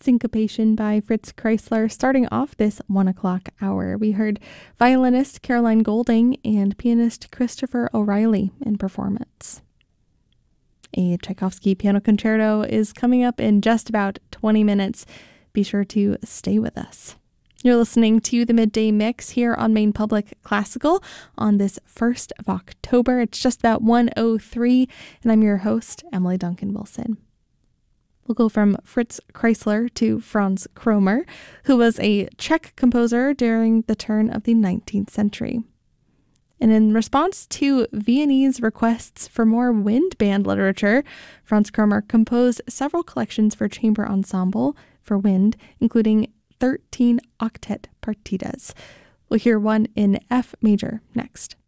Syncopation by Fritz Kreisler starting off this 1 o'clock hour. We heard violinist Caroline Golding and pianist Christopher O'Reilly in performance. A Tchaikovsky piano concerto is coming up in just about 20 minutes. Be sure to stay with us. You're listening to the Midday Mix here on Maine Public Classical on this 1st of October. It's just about 1:03, and I'm your host, Emily Duncan Wilson. We'll go from Fritz Kreisler to Franz Kromer, who was a Czech composer during the turn of the 19th century. And in response to Viennese requests for more wind band literature, Franz Kromer composed several collections for chamber ensemble for wind, including 13 octet partitas. We'll hear one in F major next.